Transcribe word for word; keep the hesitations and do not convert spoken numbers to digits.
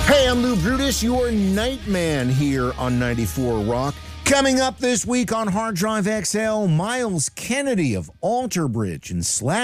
Hey, I'm Lou Brutus, your Nightman here on ninety-four Rock. Coming up this week on Hard Drive X L, Miles Kennedy of Alter Bridge and Slash.